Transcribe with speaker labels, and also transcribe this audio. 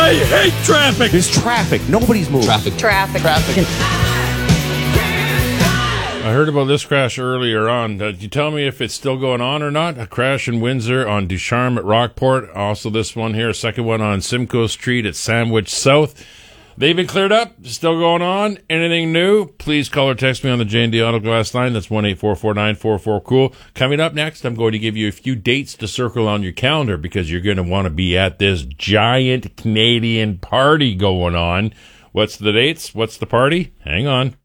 Speaker 1: I hate traffic.
Speaker 2: There's traffic. Nobody's moving.
Speaker 3: Traffic.
Speaker 1: I heard about this crash earlier on. Did you tell me if it's still going on or not? A crash in Windsor on Ducharme at Rockport. Also this one here, a second one on Simcoe Street at Sandwich South. They've been cleared up. Still going on. Anything new? Please call or text me on the J&D Auto Glass line. That's 1-844-944-COOL. Coming up next, I'm going to give you a few dates to circle on your calendar because you're going to want to be at this giant Canadian party going on. What's the dates? What's the party? Hang on.